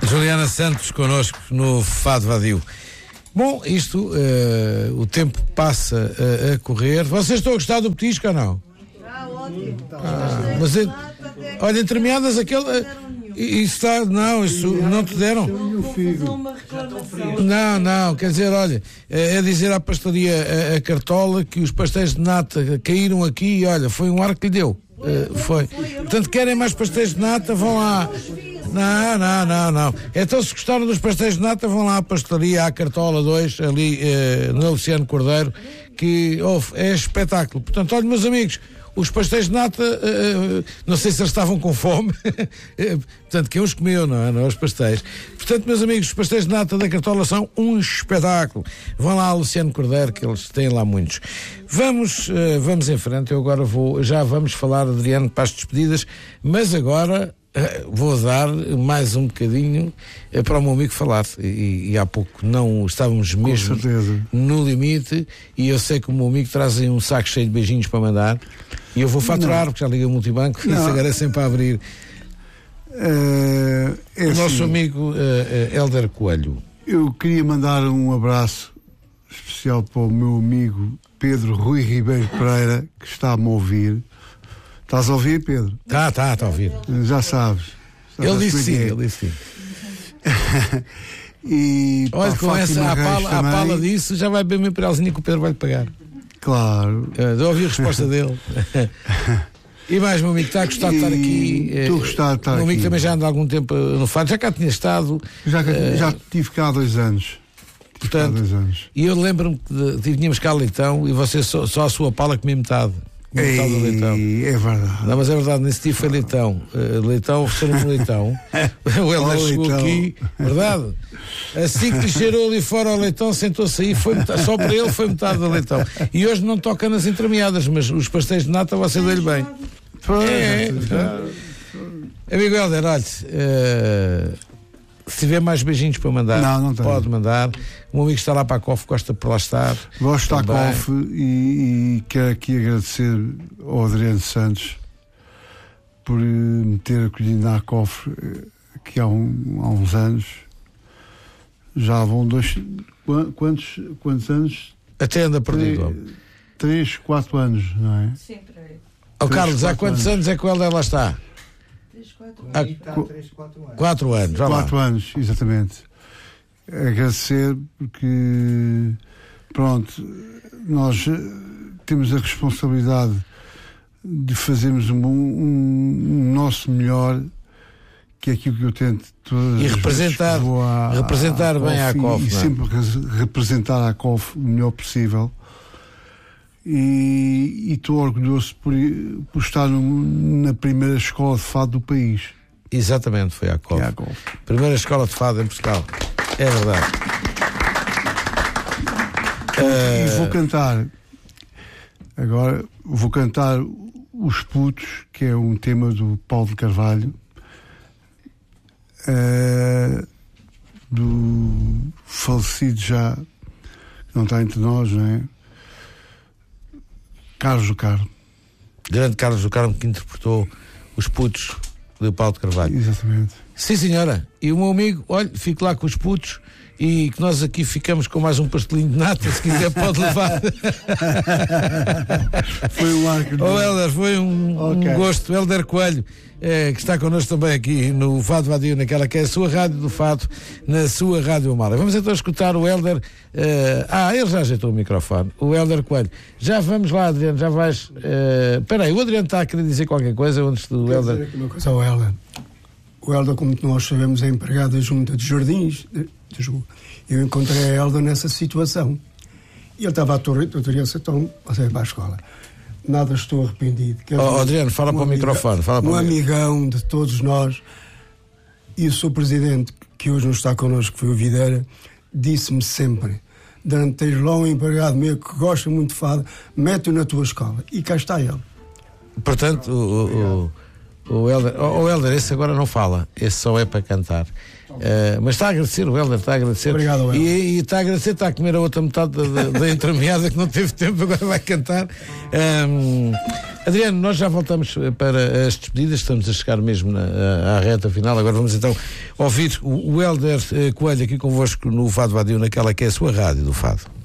Juliana Santos connosco no Fado Vadio. Bom, isto, o tempo passa a correr. Vocês estão a gostar do petisco ou não? Ótimo. Mas, olha, entre meadas aquele... Isso está... Não, isso não te deram? Não, quer dizer, olha, é dizer à pastelaria a Cartola que os pastéis de nata caíram aqui e olha, foi um ar que lhe deu. Foi. Portanto, querem mais pastéis de nata, vão lá. Não. Então, se gostaram dos pastéis de nata, vão lá à pastelaria, à Cartola 2, ali na Luciano Cordeiro, que é espetáculo. Portanto, olha, meus amigos, os pastéis de nata, não sei se eles estavam com fome, portanto, quem os comeu, não é? Os pastéis. Portanto, meus amigos, os pastéis de nata da Cartola são um espetáculo. Vão lá ao Luciano Cordeiro, que eles têm lá muitos. Vamos em frente. Eu agora já vamos falar, Adriano, para as despedidas, mas agora vou dar mais um bocadinho para o meu amigo falar. E há pouco não estávamos mesmo no limite, e eu sei que o meu amigo traz aí um saco cheio de beijinhos para mandar, e eu vou faturar, porque já liguei o multibanco, e isso agora é sempre a abrir. O nosso amigo Hélder Coelho. Eu queria mandar um abraço especial para o meu amigo Pedro Rui Ribeiro Pereira, que está-me a ouvir. Estás a ouvir, Pedro? Está a ouvir. Já sabes. Ele disse sim. E olha, com essa a pala disso, já vai beber uma imperialzinha que o Pedro vai lhe pagar. Claro. Já ouvi a resposta dele. E mais, meu amigo, está a gostar de estar aqui. Estou a gostar de estar aqui. O meu amigo também já anda há algum tempo no Fado, já cá tinha estado. Já tive cá há 2 anos. Portanto, e eu lembro-me que tínhamos cá leitão e você só a sua pala comia metade. Ei, leitão. É verdade. Não, mas é verdade, nesse dia foi leitão. Leitão, ofereceram-me leitão. O Hélder chegou aqui, verdade? Assim que lhe cheirou ali fora ao leitão, sentou-se aí, só para ele foi metade do leitão. E hoje não toca nas entremeadas, mas os pastéis de nata você deu-lhe bem. Amigo Hélder, olha, se tiver mais beijinhos para mandar, não pode mandar. O meu amigo está lá para a COF, gosta por lá estar. Gosto da COF e quero aqui agradecer ao Adriano Santos por me ter acolhido na COF aqui há uns anos. Já vão 2... Quantos anos? Até anda perdido. 3, 4 anos, não é? Sim, por aí. Carlos, há quantos anos é que o Hélder lá está? 4 anos. 4 anos, exatamente. Agradecer porque, pronto, nós temos a responsabilidade de fazermos um nosso melhor, que é aquilo que eu tento e representar bem a COF. E sempre representar a COF o melhor possível. E estou orgulhoso por estar na primeira escola de fado do país. Exatamente, foi a COF. Primeira escola de fado em Portugal. É verdade. E vou cantar. Agora vou cantar Os Putos, que é um tema do Paulo de Carvalho, do falecido já, que não está entre nós, não é? Carlos do Carmo. Grande Carlos do Carmo, que interpretou Os Putos do Paulo de Carvalho. Exatamente. Sim, senhora. E o meu amigo, olha, fico lá com os putos e que nós aqui ficamos com mais um pastelinho de nata, se quiser pode levar. Foi um arco. Hélder, foi um gosto. Hélder Coelho, que está connosco também aqui no Fado Vadio, naquela que é a sua rádio do Fado, na sua Rádio Amália. Vamos então escutar o Hélder. Ele já ajeitou o microfone. O Hélder Coelho. Já vamos lá, Adriano, já vais. Espera aí, o Adriano está a querer dizer qualquer coisa antes do Hélder. Dizer aqui uma coisa ao Hélder. O Hélder, como nós sabemos, é empregado da Junta de Jardins. Eu encontrei a Hélder nessa situação. E ele estava à torre, eu diria assim, então, você vai para a escola. Nada, estou arrependido. Adriano, fala para o microfone. Amigão de todos nós. E o seu presidente, que hoje não está connosco, que foi o Videira, disse-me sempre, durante tens lá um empregado meu que gosta muito de fado, mete-o na tua escola. E cá está ele. Portanto, o Hélder, esse agora não fala, esse só é para cantar. Mas está a agradecer, o Hélder está a agradecer. Obrigado, Hélder. E está a agradecer, está a comer a outra metade da entremeada que não teve tempo, agora vai cantar. Adriano, nós já voltamos para as despedidas, estamos a chegar mesmo à reta final. Agora vamos então ouvir o Hélder Coelho aqui convosco no Fado Vadio, naquela que é a sua rádio do Fado.